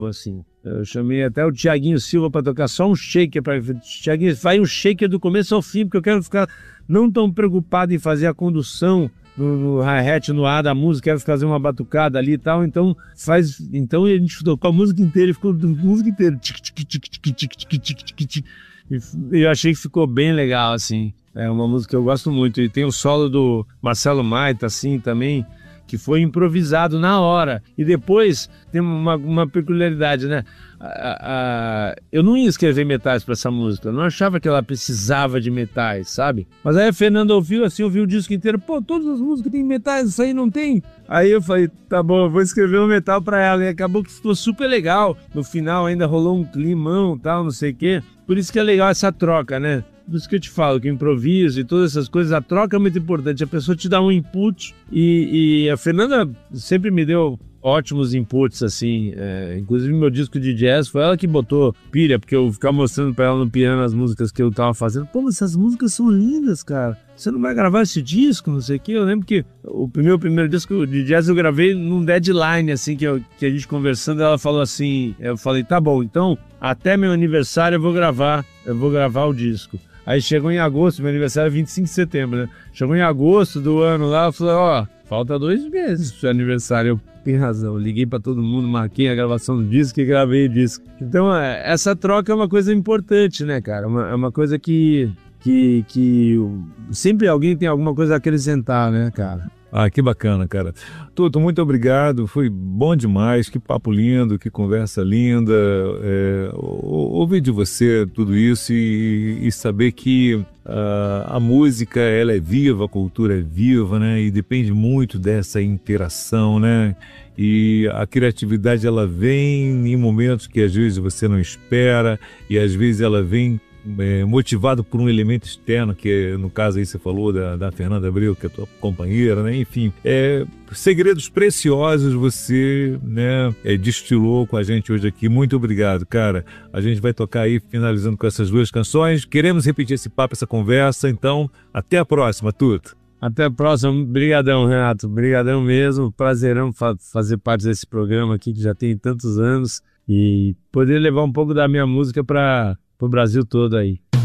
assim. Eu chamei até o Thiaguinho Silva para tocar só um shaker. Thiaguinho, vai um shaker do começo ao fim, porque eu quero ficar não tão preocupado em fazer a condução no hi-hat, no ar da música, quero fazer uma batucada ali e tal, então a gente tocou a música inteira, e ficou a música inteira. E eu achei que ficou bem legal, assim. É uma música que eu gosto muito. E tem o solo do Marcelo Maita, assim, também, que foi improvisado na hora. E depois tem uma peculiaridade, né? Eu não ia escrever metais para essa música, eu não achava que ela precisava de metais, sabe? Mas aí a Fernanda ouviu o disco inteiro, pô, todas as músicas têm metais, isso aí não tem? Aí eu falei, tá bom, eu vou escrever um metal para ela, e acabou que ficou super legal. No final ainda rolou um climão, tal, não sei o quê. Por isso que é legal essa troca, né? Por isso que eu te falo, que o improviso e todas essas coisas, a troca é muito importante. A pessoa te dá um input e a Fernanda sempre me deu ótimos inputs, assim. Inclusive meu disco de jazz foi ela que botou pilha, porque eu ficava mostrando pra ela no piano as músicas que eu tava fazendo. Pô, mas essas músicas são lindas, cara. Você não vai gravar esse disco, não sei o quê. Eu lembro que o meu primeiro disco de jazz eu gravei num deadline, assim, que a gente conversando, ela falou assim, eu falei, tá bom, então até meu aniversário eu vou gravar o disco. Aí chegou em agosto, meu aniversário é 25 de setembro, né? Chegou em agosto do ano lá, eu falei, ó, falta 2 meses pro seu aniversário. Eu, tem razão, eu liguei pra todo mundo, marquei a gravação do disco e gravei o disco. Então, essa troca é uma coisa importante, né, cara? É uma coisa que sempre alguém tem alguma coisa a acrescentar, né, cara? Ah, que bacana, cara. Tuto, muito obrigado, foi bom demais, que papo lindo, que conversa linda, ouvir de você tudo isso e saber que a música, ela é viva, a cultura é viva, né, e depende muito dessa interação, né, e a criatividade, ela vem em momentos que às vezes você não espera, e às vezes ela vem motivado por um elemento externo, que no caso aí você falou da Fernanda Abreu, que é tua companheira, né? Enfim, segredos preciosos você, né, destilou com a gente hoje aqui. Muito obrigado, cara. A gente vai tocar aí, finalizando com essas 2 canções. Queremos repetir esse papo, essa conversa, então até a próxima, Tuto. Até a próxima. Obrigadão, Renato. Obrigadão mesmo. Prazerão fazer parte desse programa aqui, que já tem tantos anos, e poder levar um pouco da minha música para o Brasil todo aí.